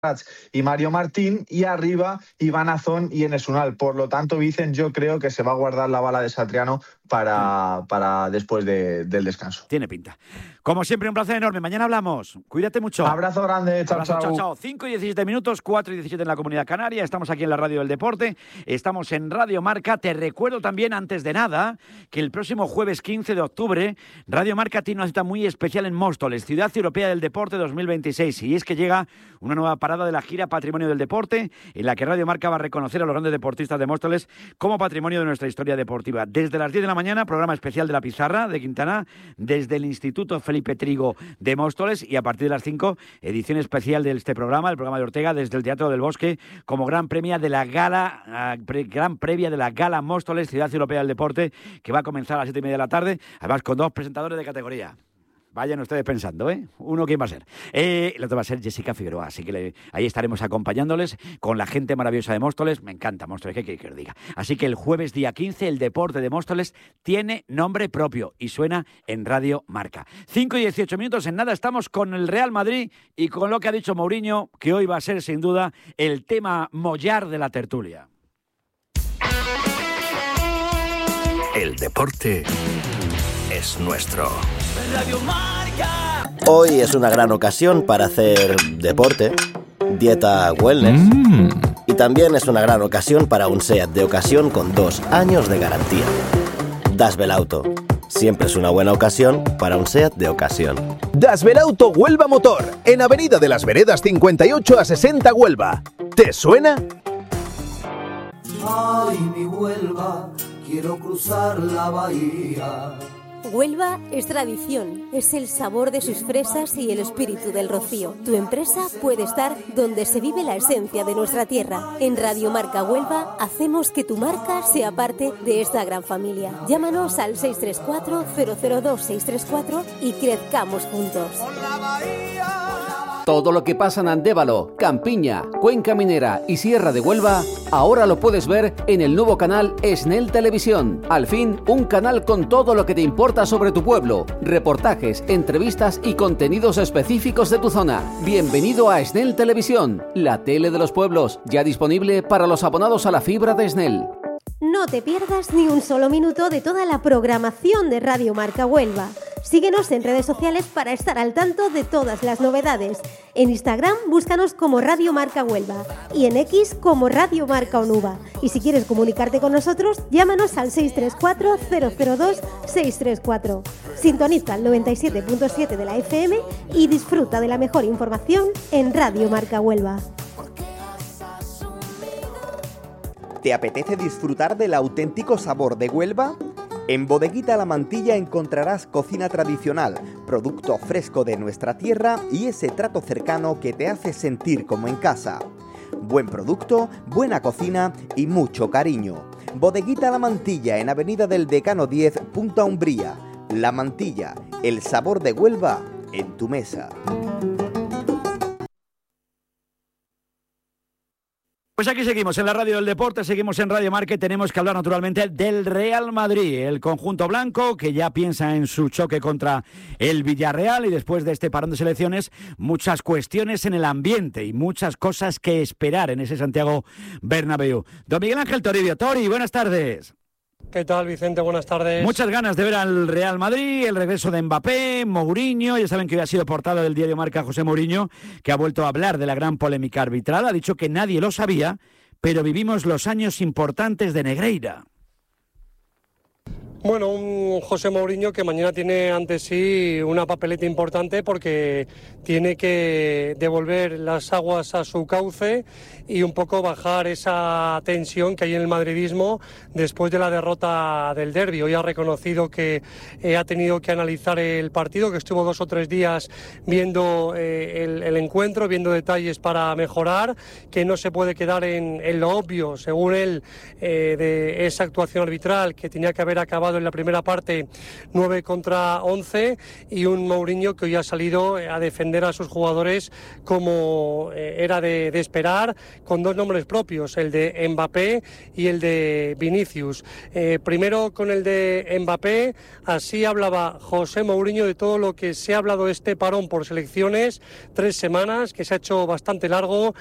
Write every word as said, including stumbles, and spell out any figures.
y Mario Martín, y arriba Iván Azón y Enes Unal. Por lo tanto, Vicen, yo creo que se va a guardar la bala de Satriano para, para después de, del descanso. Tiene pinta. Como siempre, un placer enorme. Mañana hablamos. Cuídate mucho. Abrazo grande. Chao, Abrazo, chao. chao, chao. cinco y diecisiete minutos, cuatro y diecisiete en la Comunidad Canaria. Estamos aquí en la Radio del Deporte. Estamos en Radio Marca. Te recuerdo también, antes de nada, que el próximo jueves quince de octubre, Radio Marca tiene una cita muy especial en Móstoles, Ciudad Europea del Deporte dos mil veintiséis. Y es que llega una nueva parada de la gira Patrimonio del Deporte, en la que Radio Marca va a reconocer a los grandes deportistas de Móstoles como patrimonio de nuestra historia deportiva. Desde las diez de la mañana, programa especial de La Pizarra de Quintana, desde el Instituto Felipe Trigo de Móstoles, y a partir de las cinco, edición especial de este programa, el programa de Ortega, desde el Teatro del Bosque, como gran premia de la gala, uh, pre, gran previa de la Gala Móstoles, Ciudad Europea del Deporte, que va a comenzar a las siete y media de la tarde, además con dos presentadores de categoría. Vayan ustedes pensando, ¿eh? Uno, ¿quién va a ser? Eh, el otro va a ser Jessica Figueroa, así que le, ahí estaremos acompañándoles con la gente maravillosa de Móstoles. Me encanta Móstoles, ¿qué quiere que os diga? Así que el jueves día quince, el deporte de Móstoles tiene nombre propio y suena en Radio Marca. cinco y dieciocho minutos, en nada estamos con el Real Madrid y con lo que ha dicho Mourinho, que hoy va a ser sin duda el tema mollar de la tertulia. El deporte es nuestro. Radio Marca. Hoy es una gran ocasión para hacer deporte, dieta wellness, mm. y también es una gran ocasión para un SEAT de ocasión con dos años de garantía. Dasbelauto. Siempre es una buena ocasión para un SEAT de ocasión. Dasbelauto Huelva Motor, en Avenida de las Veredas cincuenta y ocho a sesenta Huelva. ¿Te suena? Ay, mi Huelva, quiero cruzar la bahía. Huelva es tradición, es el sabor de sus fresas y el espíritu del rocío. Tu empresa puede estar donde se vive la esencia de nuestra tierra. En Radio Marca Huelva hacemos que tu marca sea parte de esta gran familia. Llámanos al seis tres cuatro, cero cero dos, seis tres cuatro y crezcamos juntos. Todo lo que pasa en Andévalo, Campiña, Cuenca Minera y Sierra de Huelva, ahora lo puedes ver en el nuevo canal Esnel Televisión. Al fin, un canal con todo lo que te importa sobre tu pueblo, reportajes, entrevistas y contenidos específicos de tu zona. Bienvenido a Esnel Televisión, la tele de los pueblos, ya disponible para los abonados a la fibra de Esnel. No te pierdas ni un solo minuto de toda la programación de Radio Marca Huelva. Síguenos en redes sociales para estar al tanto de todas las novedades. En Instagram, búscanos como Radio Marca Huelva y en X como Radio Marca Onuba. Y si quieres comunicarte con nosotros, llámanos al seis tres cuatro, cero cero dos, seis tres cuatro. Sintoniza el noventa y siete punto siete de la F M y disfruta de la mejor información en Radio Marca Huelva. ¿Te apetece disfrutar del auténtico sabor de Huelva? En Bodeguita La Mantilla encontrarás cocina tradicional, producto fresco de nuestra tierra y ese trato cercano que te hace sentir como en casa. Buen producto, buena cocina y mucho cariño. Bodeguita La Mantilla en Avenida del Decano diez, Punta Umbría. La Mantilla, el sabor de Huelva en tu mesa. Pues aquí seguimos en la Radio del Deporte, seguimos en Radio Marca y tenemos que hablar naturalmente del Real Madrid, el conjunto blanco que ya piensa en su choque contra el Villarreal y después de este parón de selecciones, muchas cuestiones en el ambiente y muchas cosas que esperar en ese Santiago Bernabéu. Don Miguel Ángel Toribio. Tori, buenas tardes. ¿Qué tal, Vicente? Buenas tardes. Muchas ganas de ver al Real Madrid, el regreso de Mbappé, Mourinho. Ya saben que hoy ha sido portada del diario Marca José Mourinho, que ha vuelto a hablar de la gran polémica arbitral. Ha dicho que nadie lo sabía, pero vivimos los años importantes de Negreira. Bueno, un José Mourinho que mañana tiene ante sí una papeleta importante porque tiene que devolver las aguas a su cauce y un poco bajar esa tensión que hay en el madridismo después de la derrota del derbi. Hoy ha reconocido que eh, ha tenido que analizar el partido, que estuvo dos o tres días viendo eh, el, el encuentro, viendo detalles para mejorar, que no se puede quedar en, en lo obvio, según él, eh, de esa actuación arbitral que tenía que haber acabado jugado en la primera parte nueve contra once, y un Mourinho que hoy ha salido a defender a sus jugadores como eh, era de, de esperar, con dos nombres propios, el de Mbappé y el de Vinicius. Eh, primero con el de Mbappé, así hablaba José Mourinho de todo lo que se ha hablado este parón por selecciones, tres semanas, que se ha hecho bastante largo,